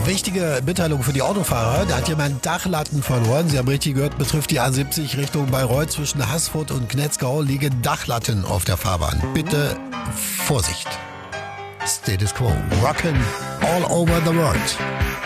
Wichtige Mitteilung für die Autofahrer. Da hat jemand Dachlatten verloren. Sie haben richtig gehört, betrifft die A70 Richtung Bayreuth. Zwischen Haßfurt und Knetzgau liegen Dachlatten auf der Fahrbahn. Bitte Vorsicht. Status Quo. Rockin' all over the world.